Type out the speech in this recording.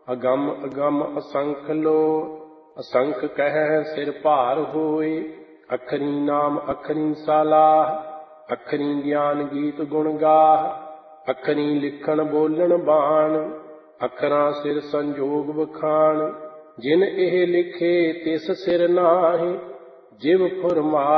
ਅਗੰਮ ਅਗੰਮ ਅਸੰਖ ਲੋ, ਅਸੰਖ ਕਹਿ ਸਿਰ ਭਾਰ ਹੋਏ। ਅੱਖਰੀ ਨਾਮ ਅੱਖਰੀ ਸਾਲਾਹ, ਅੱਖਰੀ ਗਿਆਨ ਗੀਤ ਗੁਣ ਗਾਹ। ਅੱਖਰੀ ਲਿਖਣ ਬੋਲਣ ਬਾਣ, ਅੱਖਰਾਂ ਸਿਰ ਸੰਜੋਗ ਵਖਾਣ। ਜਿਨ ਇਹ ਲਿਖੇ ਤਿਸ ਸਿਰ ਨਾਹੀਂ, ਜਿਵ ਫੁਰਮਾਏ